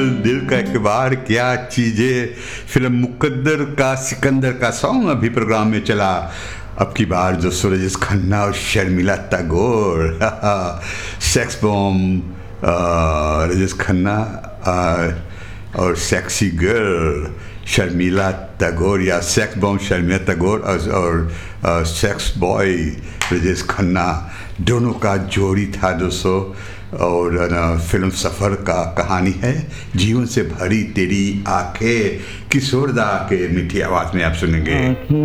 दिल का इकबार क्या चीजें। फिल्म मुकद्दर का सिकंदर का सॉन्ग अभी प्रोग्राम में चला। अब की बार जो सूरज खन्ना और शर्मिला टैगोर सेक्स बॉम्ब, राजेश खन्ना और सेक्सी गर्ल शर्मिला टैगोर, या सेक्स बॉम्ब शर्मिला टैगोर और सेक्स बॉय राजेश खन्ना, दोनों का जोड़ी था दोस्तों। और फिल्म सफ़र का कहानी है, जीवन से भरी तेरी आंखें, किशोर दा के मीठी आवाज़ में आप सुनेंगे।